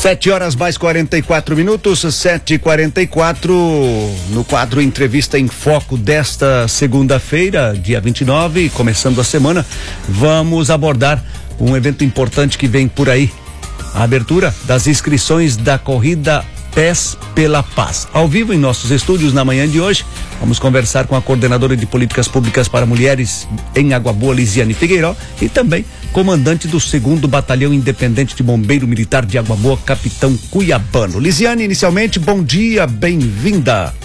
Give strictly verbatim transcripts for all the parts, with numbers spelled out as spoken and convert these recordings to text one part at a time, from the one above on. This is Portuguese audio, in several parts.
Sete horas mais quarenta e quatro minutos, sete e quarenta e quatro, no quadro Entrevista em Foco desta segunda-feira, dia vinte e nove, começando a semana, vamos abordar um evento importante que vem por aí, a abertura das inscrições da corrida Pés pela Paz. Ao vivo em nossos estúdios na manhã de hoje, vamos conversar com a coordenadora de políticas públicas para mulheres em Água Boa, Lisiane Figueiró, e também comandante do segundo Batalhão Independente de Bombeiro Militar de Água Boa, Capitão Cuiabano. Lisiane, inicialmente, bom dia, bem-vinda.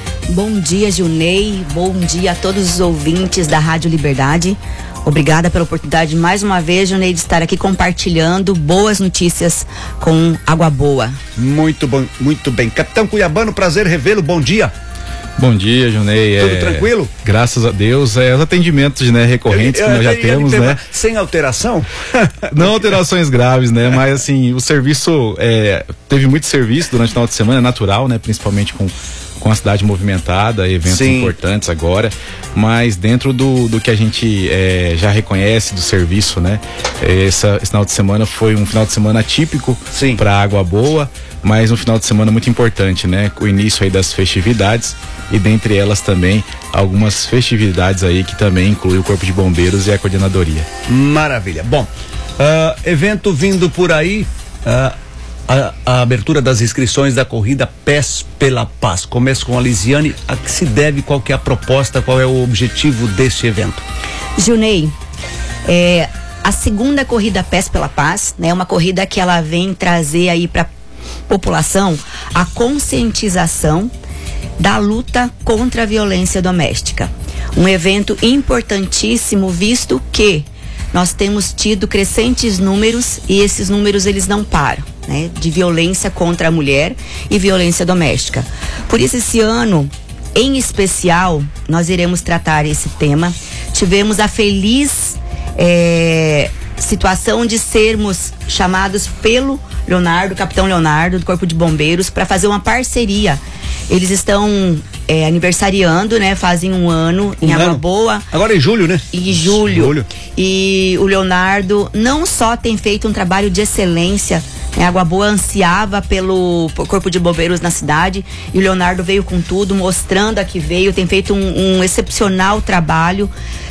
Bom dia, Junei, bom dia a todos os ouvintes da Rádio Liberdade. Obrigada pela oportunidade mais uma vez, Junei, de estar aqui compartilhando boas notícias com Água Boa. Muito bom, muito bem. Capitão Cuiabano, prazer revê-lo, bom dia. Bom dia, Junei. Tudo é, tranquilo? Graças a Deus, é, os atendimentos, né, recorrentes eu, eu, que nós já temos, né? Sem alteração? Não alterações graves, né? Mas assim, o serviço, é, teve muito serviço durante o final de semana, é natural, né? Principalmente com com a cidade movimentada, eventos Sim. importantes agora, mas dentro do, do que a gente é, já reconhece do serviço, né? Essa, esse final de semana foi um final de semana típico para Água Boa, mas um final de semana muito importante, né? O início aí das festividades e dentre elas também algumas festividades aí que também inclui o Corpo de Bombeiros e a coordenadoria. Maravilha. Bom, uh, evento vindo por aí, uh, A, a abertura das inscrições da corrida Pés pela Paz. Começo com a Lisiane. A que se deve, qual que é a proposta, qual é o objetivo deste evento? Junei, é, a segunda corrida Pés pela Paz, né, uma corrida que ela vem trazer aí para a população a conscientização da luta contra a violência doméstica. Um evento importantíssimo, visto que nós temos tido crescentes números e esses números eles não param, né, de violência contra a mulher e violência doméstica. Por isso, esse ano, em especial, nós iremos tratar esse tema. Tivemos a feliz é, situação de sermos chamados pelo Leonardo, Capitão Leonardo, do Corpo de Bombeiros, para fazer uma parceria. Eles estão é, aniversariando, né? Fazem um ano em um Água ano. Boa. Agora em julho, né? Em julho. julho. E o Leonardo não só tem feito um trabalho de excelência, né? Água Boa ansiava pelo Corpo de Bombeiros na cidade e o Leonardo veio com tudo, mostrando a que veio, tem feito um, um excepcional trabalho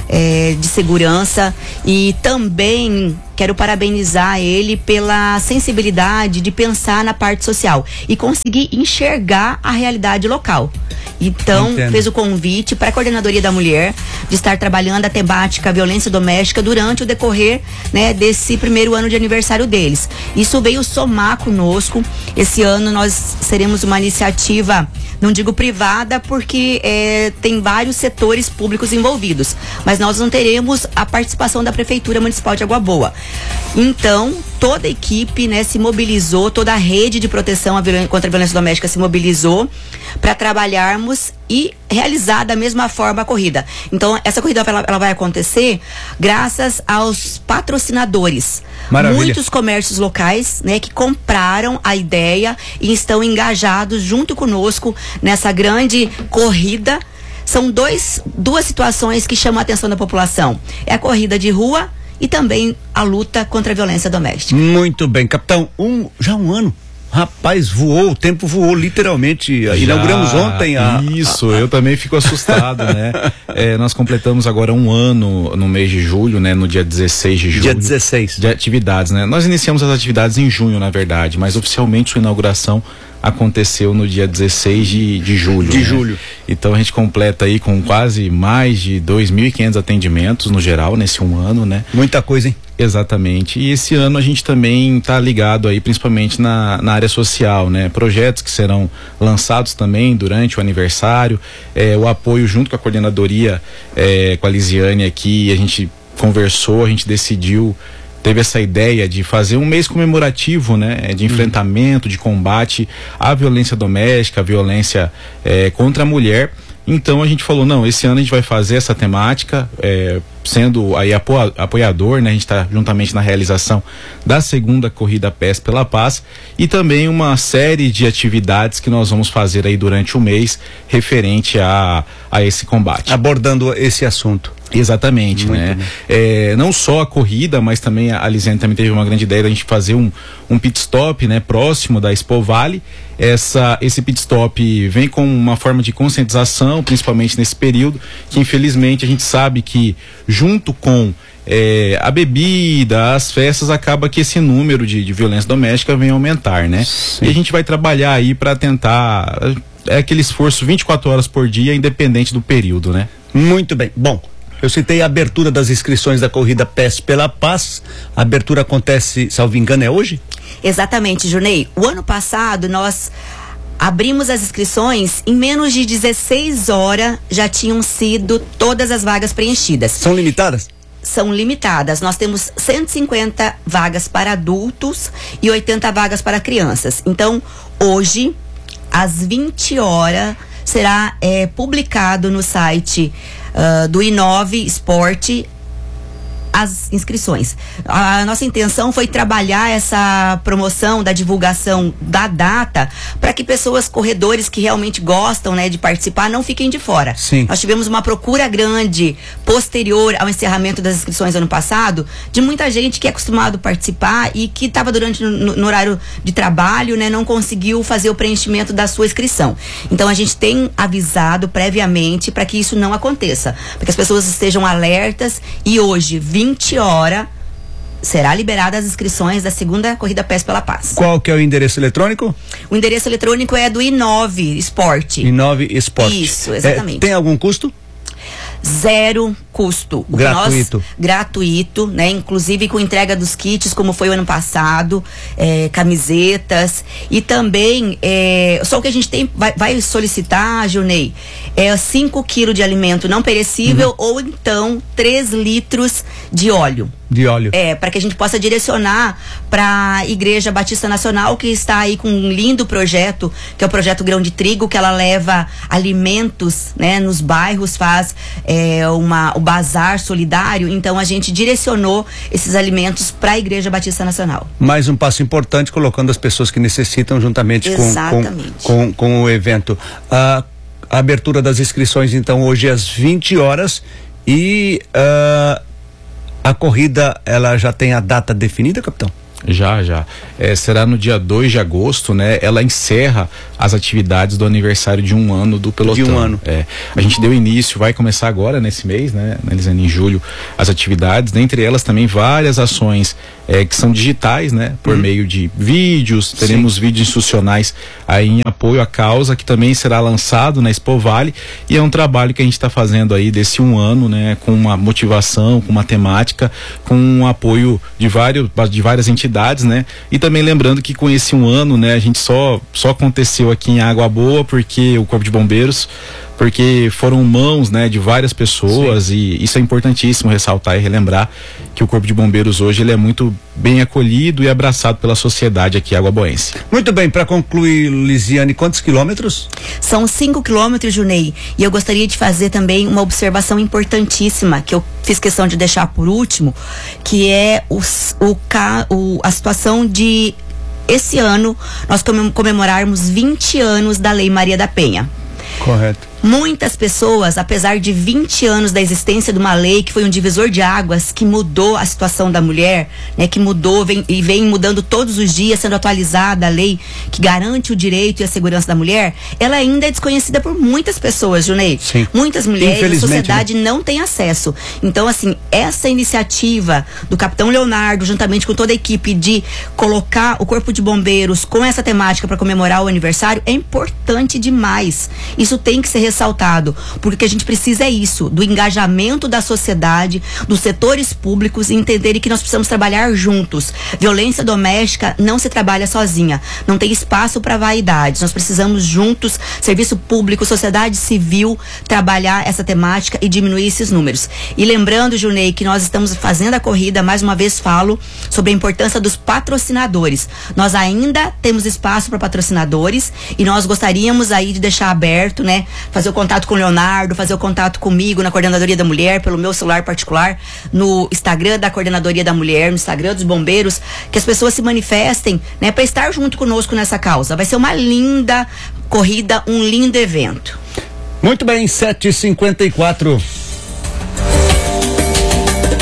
é, de segurança e também quero parabenizar ele pela sensibilidade de pensar na parte social e conseguir enxergar a realidade local. Então, Entendo. fez o convite para a Coordenadoria da Mulher de estar trabalhando a temática violência doméstica durante o decorrer, né, desse primeiro ano de aniversário deles. Isso veio somar conosco. Esse ano nós seremos uma iniciativa, não digo privada, porque é, tem vários setores públicos envolvidos, mas nós não teremos a participação da Prefeitura Municipal de Água Boa. Então, toda a equipe, né, se mobilizou, toda a rede de proteção à violência, contra a violência doméstica se mobilizou para trabalharmos e realizar da mesma forma a corrida. Então, essa corrida ela, ela vai acontecer graças aos patrocinadores. Maravilha. Muitos comércios locais, né, que compraram a ideia e estão engajados junto conosco nessa grande corrida. São dois, duas situações que chamam a atenção da população. É a corrida de rua e também a luta contra a violência doméstica. Muito bem, capitão, um, já um ano. Rapaz, voou, o tempo voou literalmente. Já, inauguramos ontem a... Isso, a, a... eu também fico assustado, né? É, nós completamos agora um ano no mês de julho, né? No dia dezesseis de julho. Dia dezesseis. De atividades, né? Nós iniciamos as atividades em junho, na verdade, mas oficialmente sua inauguração aconteceu no dia dezesseis de, de julho. De né? julho. Então a gente completa aí com quase mais de dois mil e quinhentos atendimentos no geral, nesse um ano, né? Muita coisa, hein? Exatamente. E esse ano a gente também está ligado aí, principalmente na, na área social, né? Projetos que serão lançados também durante o aniversário, é, o apoio junto com a coordenadoria, é, com a Lisiane aqui, a gente conversou, a gente decidiu, teve essa ideia de fazer um mês comemorativo, né, de enfrentamento, de combate à violência doméstica, à violência é, contra a mulher. Então a gente falou, não, esse ano a gente vai fazer essa temática, é, sendo aí apo apoiador, né? A gente está juntamente na realização da segunda corrida Pés pela Paz e também uma série de atividades que nós vamos fazer aí durante o mês referente a, a esse combate. Abordando esse assunto. Exatamente, Muito né? É, não só a corrida, mas também a Lisiane também teve uma grande ideia da gente fazer um, um pit stop, né, próximo da Expo Vale. Essa, esse pit stop vem com uma forma de conscientização, principalmente nesse período, que infelizmente a gente sabe que junto com É, a bebida, as festas, acaba que esse número de, de violência doméstica vem aumentar, né? Sim. E a gente vai trabalhar aí para tentar, é aquele esforço vinte e quatro horas por dia, independente do período, né? Muito bem. Bom, eu citei a abertura das inscrições da corrida Pés pela Paz. A abertura acontece, salvo engano, é hoje? Exatamente, Junei. O ano passado nós abrimos as inscrições, em menos de dezesseis horas já tinham sido todas as vagas preenchidas. São limitadas? São limitadas. Nós temos cento e cinquenta vagas para adultos e oitenta vagas para crianças. Então, hoje, às vinte horas, será é, publicado no site uh, do Inove Esporte as inscrições. A nossa intenção foi trabalhar essa promoção da divulgação da data para que pessoas, corredores que realmente gostam, né, de participar, não fiquem de fora. Sim. Nós tivemos uma procura grande posterior ao encerramento das inscrições ano passado, de muita gente que é acostumado a participar e que estava durante no, no horário de trabalho, né, não conseguiu fazer o preenchimento da sua inscrição. Então a gente tem avisado previamente para que isso não aconteça, para que as pessoas estejam alertas. E hoje, vinte horas, será liberada as inscrições da segunda corrida Pés pela Paz. Qual que é o endereço eletrônico? O endereço eletrônico é do Inove Esporte. Inove Esporte. Isso, exatamente. É, tem algum custo? Zero custo. O gratuito. Nós, gratuito, né? Inclusive com entrega dos kits, como foi o ano passado, é, camisetas e também, é, só o que a gente tem, vai, vai solicitar, Junei, é cinco quilos de alimento não perecível, uhum, ou então três litros de óleo. De óleo. É, para que a gente possa direcionar para a Igreja Batista Nacional, que está aí com um lindo projeto, que é o projeto Grão de Trigo, que ela leva alimentos, né, nos bairros, faz é, uma, o bazar solidário. Então a gente direcionou esses alimentos para a Igreja Batista Nacional. Mais um passo importante, colocando as pessoas que necessitam juntamente com, com, com, com o evento. A, a abertura das inscrições, então, hoje às vinte horas e uh, a corrida, ela já tem a data definida, capitão? Já, já. É, será no dia dois de agosto, né? Ela encerra as atividades do aniversário de um ano do pelotão. De um ano. É. A gente deu início, vai começar agora nesse mês, né, Elisane, em julho, as atividades, dentre elas também várias ações é, que são digitais, né? Por hum. meio de vídeos, teremos Sim. vídeos institucionais aí em apoio à causa, que também será lançado na Expo Vale, e é um trabalho que a gente está fazendo aí desse um ano, né? Com uma motivação, com uma temática, com um apoio de vários, de várias entidades, né? E também lembrando que com esse um ano, né, a gente só só aconteceu aqui em Água Boa porque o Corpo de Bombeiros, porque foram mãos, né, de várias pessoas. Sim. E isso é importantíssimo ressaltar e relembrar que o Corpo de Bombeiros hoje ele é muito bem acolhido e abraçado pela sociedade aqui águaboense. Muito bem, para concluir, Lisiane, quantos quilômetros? Some cinco quilômetros, Junei, e eu gostaria de fazer também uma observação importantíssima, que eu fiz questão de deixar por último, que é os, o, o, a situação de esse ano nós comemorarmos vinte anos da Lei Maria da Penha. Correto. Muitas pessoas, apesar de vinte anos da existência de uma lei que foi um divisor de águas, que mudou a situação da mulher, né, que mudou vem, e vem mudando todos os dias, sendo atualizada a lei que garante o direito e a segurança da mulher, ela ainda é desconhecida por muitas pessoas, Junei. Sim. Muitas mulheres, a sociedade, né, não tem acesso. Então, assim, essa iniciativa do capitão Leonardo, juntamente com toda a equipe, de colocar o Corpo de Bombeiros com essa temática para comemorar o aniversário, é importante demais. Isso tem que ser ressaltado, porque o que a gente precisa é isso, do engajamento da sociedade, dos setores públicos, e entenderem que nós precisamos trabalhar juntos. Violência doméstica não se trabalha sozinha, não tem espaço para vaidades, nós precisamos juntos, serviço público, sociedade civil, trabalhar essa temática e diminuir esses números. E lembrando, Junei, que nós estamos fazendo a corrida, mais uma vez falo sobre a importância dos patrocinadores. Nós ainda temos espaço para patrocinadores e nós gostaríamos aí de deixar aberto, né, fazer o contato com o Leonardo, fazer o contato comigo na Coordenadoria da Mulher, pelo meu celular particular, no Instagram da Coordenadoria da Mulher, no Instagram dos Bombeiros, que as pessoas se manifestem, né, para estar junto conosco nessa causa. Vai ser uma linda corrida, um lindo evento. Muito bem, sete e cinquenta e quatro.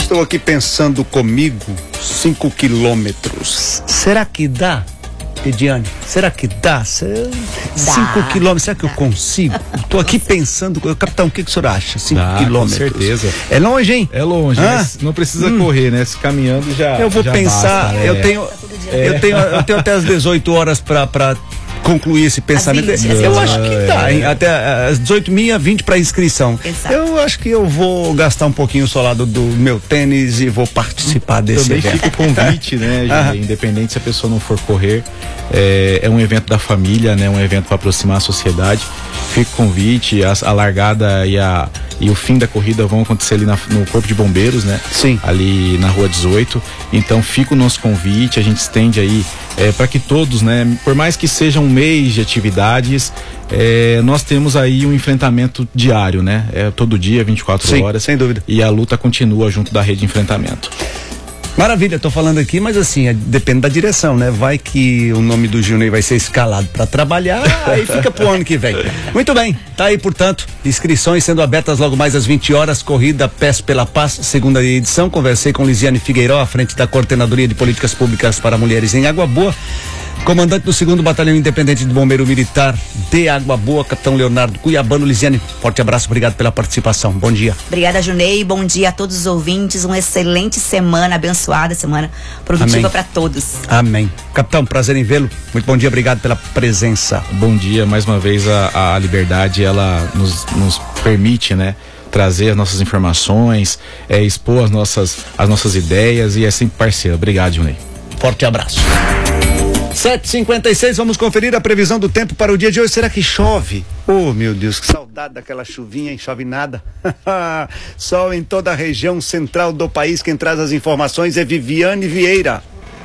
Estou aqui pensando comigo, cinco quilômetros. Será que dá, Ediane? Será que dá? Cê... Cinco quilômetros, será que eu consigo? Estou aqui pensando, capitão, o que, que o senhor acha? Cinco dá, quilômetros. Com certeza. É longe, hein? É longe, mas não precisa hum. correr, né? Se caminhando já. Eu vou já pensar, basta, eu, é. tenho, é. eu tenho. Eu tenho até as dezoito horas para. Pra... concluir esse pensamento. vinte, eu acho que dá, hein? Até às dezoito e meia, vinte para inscrição. Exato. Eu acho que eu vou gastar um pouquinho só lá do, do meu tênis e vou participar desse Também evento. fica o convite, né, gente? Independente se a pessoa não for correr, é, é um evento da família, né? Um evento para aproximar a sociedade. Fica o convite, a, a largada e, a, e o fim da corrida vão acontecer ali na, no Corpo de Bombeiros, né? Sim. Ali na Rua dezoito. Então fica o nosso convite, a gente estende aí é, para que todos, né? Por mais que seja um mês de atividades, é, nós temos aí um enfrentamento diário, né? É todo dia, vinte e quatro Sim, horas. sem dúvida. E a luta continua junto da rede de enfrentamento. Maravilha, tô falando aqui, mas assim, é, depende da direção, né? Vai que o nome do Gilney vai ser escalado para trabalhar, aí fica pro ano que vem. Muito bem, tá aí, portanto, inscrições sendo abertas logo mais às vinte horas, corrida Peço pela Paz, segunda edição. Conversei com Lisiane Figueiró, à frente da Coordenadoria de Políticas Públicas para Mulheres em Água Boa. Comandante do segundo Batalhão Independente de Bombeiro Militar de Água Boa, capitão Leonardo Cuiabano. Lisiane, forte abraço, obrigado pela participação. Bom dia. Obrigada, Junei. Bom dia a todos os ouvintes. Uma excelente semana, abençoada semana, produtiva para todos. Amém. Capitão, prazer em vê-lo. Muito bom dia, obrigado pela presença. Bom dia, mais uma vez a, a Liberdade, ela nos, nos permite, né? Trazer as nossas informações, é, expor as nossas, as nossas ideias e é sempre parceiro. Obrigado, Junei. Forte abraço. sete e cinquenta e seis, vamos conferir a previsão do tempo para o dia de hoje. Será que chove? Oh, meu Deus, que saudade daquela chuvinha, hein? Chove nada. Sol em toda a região central do país. Quem traz as informações é Viviane Vieira.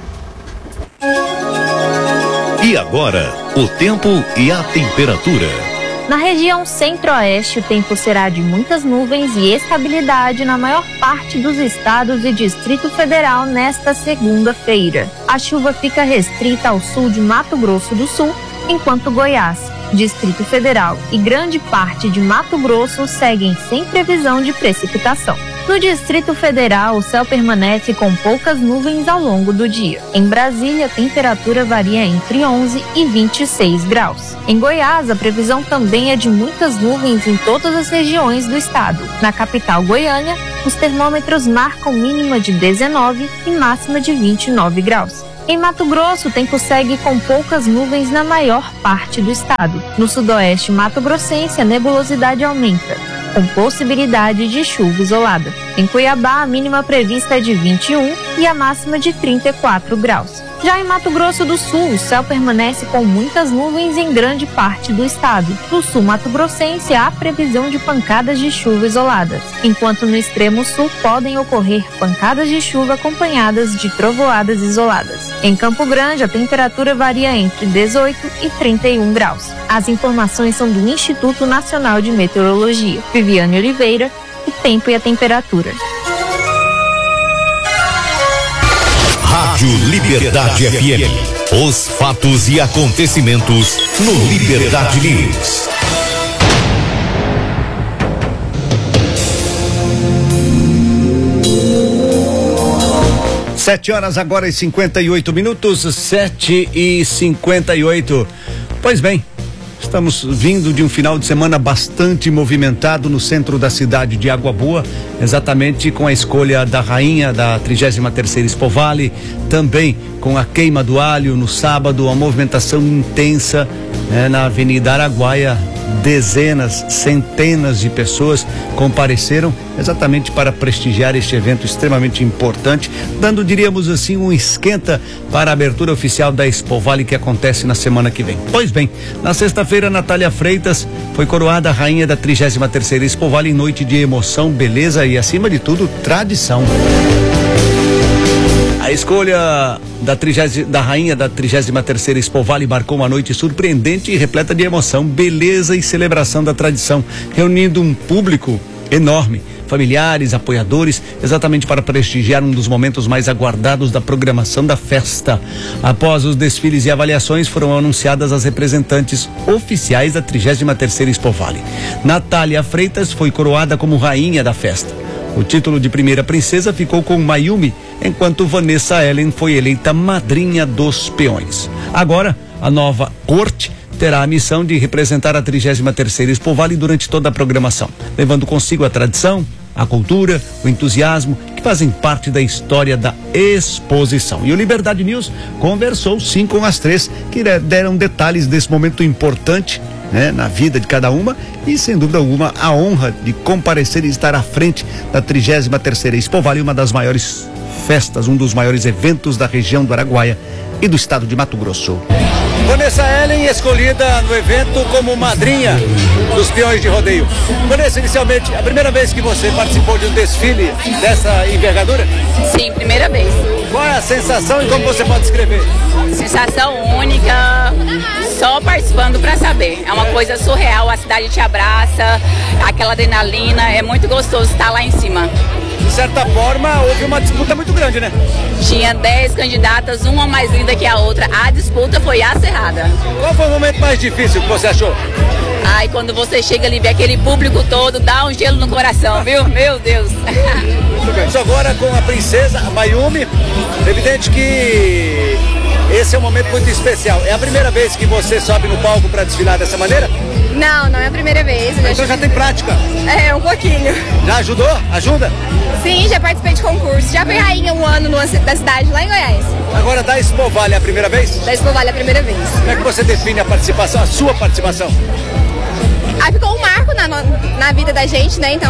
E agora, o tempo e a temperatura. Na região centro-oeste, o tempo será de muitas nuvens e estabilidade na maior parte dos estados e Distrito Federal nesta segunda-feira. A chuva fica restrita ao sul de Mato Grosso do Sul, enquanto Goiás, Distrito Federal e grande parte de Mato Grosso seguem sem previsão de precipitação. No Distrito Federal, o céu permanece com poucas nuvens ao longo do dia. Em Brasília, a temperatura varia entre onze e vinte e seis graus. Em Goiás, a previsão também é de muitas nuvens em todas as regiões do estado. Na capital Goiânia, os termômetros marcam mínima de dezenove e máxima de vinte e nove graus. Em Mato Grosso, o tempo segue com poucas nuvens na maior parte do estado. No sudoeste mato-grossense, a nebulosidade aumenta, com possibilidade de chuva isolada. Em Cuiabá, a mínima prevista é de vinte e um e a máxima de trinta e quatro graus. Já em Mato Grosso do Sul, o céu permanece com muitas nuvens em grande parte do estado. No sul mato-grossense, há previsão de pancadas de chuva isoladas, enquanto no extremo sul podem ocorrer pancadas de chuva acompanhadas de trovoadas isoladas. Em Campo Grande, a temperatura varia entre dezoito e trinta e um graus. As informações são do Instituto Nacional de Meteorologia. Viviane Oliveira, o tempo e a temperatura. Rádio Liberdade F M. Os fatos e acontecimentos no Liberdade News. Sete horas agora e cinquenta e oito minutos, sete e cinquenta e oito. Pois bem, estamos vindo de um final de semana bastante movimentado no centro da cidade de Água Boa, exatamente com a escolha da rainha da trigésima terceira Expo Vale, também com a queima do alho no sábado, a movimentação intensa, né, na Avenida Araguaia. Dezenas, centenas de pessoas compareceram exatamente para prestigiar este evento extremamente importante, dando, diríamos assim, um esquenta para a abertura oficial da Expo Vale, que acontece na semana que vem. Pois bem, na sexta-feira, Natália Freitas foi coroada a rainha da trigésima terceira Expo Vale em noite de emoção, beleza e, acima de tudo, tradição. A escolha da, trigésima, da rainha da trigésima terceira Expo Vale marcou uma noite surpreendente e repleta de emoção, beleza e celebração da tradição, reunindo um público enorme, familiares, apoiadores, exatamente para prestigiar um dos momentos mais aguardados da programação da festa. Após os desfiles e avaliações, foram anunciadas as representantes oficiais da trigésima terceira Expo Vale. Natália Freitas foi coroada como rainha da festa. O título de primeira princesa ficou com Mayumi, enquanto Vanessa Ellen foi eleita madrinha dos peões. Agora, a nova corte terá a missão de representar a trigésima terceira Expo Vale durante toda a programação, levando consigo a tradição, a cultura, o entusiasmo que fazem parte da história da exposição. E o Liberdade News conversou sim com as três, que deram detalhes desse momento importante, né, na vida de cada uma, e sem dúvida alguma a honra de comparecer e estar à frente da trigésima terceira Expo Vale, uma das maiores festas, um dos maiores eventos da região do Araguaia e do estado de Mato Grosso. Vanessa Ellen, escolhida no evento como madrinha dos peões de rodeio. Vanessa, inicialmente, a primeira vez que você participou de um desfile dessa envergadura? Sim, primeira vez. Qual é a sensação e como você pode descrever? Sensação única, só participando para saber. É uma coisa surreal, a cidade te abraça, aquela adrenalina, é muito gostoso estar lá em cima. De certa forma, houve uma disputa muito grande, né? Tinha dez candidatas, uma mais linda que a outra. A disputa foi acirrada. Qual foi o momento mais difícil que você achou? Ai, quando você chega ali e vê aquele público todo, dá um gelo no coração, viu? Meu Deus. Muito bem. Isso agora com a princesa, a Mayumi. Evidente que esse é um momento muito especial. É a primeira vez que você sobe no palco para desfilar dessa maneira? Não, não é a primeira vez. Então já, já tem prática? É, um pouquinho. Já ajudou? Ajuda? Sim, já participei de concurso. Já fui rainha um ano no, da cidade, lá em Goiás. Agora da Expo Vale é a primeira vez? Da Expo Vale é a primeira vez. Como é que você define a participação, a sua participação? Ah, ficou um marco na, na vida da gente, né? Então